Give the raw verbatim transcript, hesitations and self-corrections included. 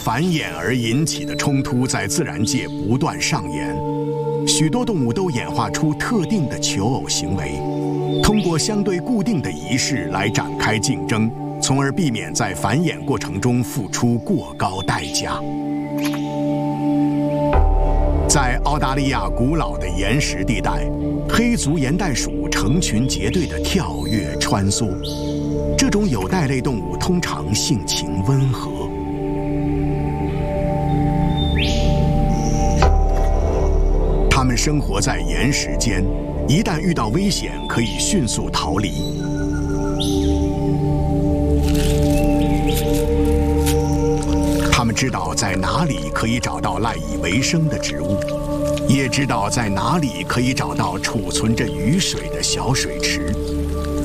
繁衍而引起的冲突在自然界不断上演，许多动物都演化出特定的求偶行为，通过相对固定的仪式来展开竞争，从而避免在繁衍过程中付出过高代价。在澳大利亚古老的岩石地带，黑足岩袋鼠成群结队地跳跃穿梭。这种有袋类动物通常性情温和。它们生活在岩石间，一旦遇到危险，可以迅速逃离。它们知道在哪里可以找到赖以为生的植物，也知道在哪里可以找到储存着雨水的小水池。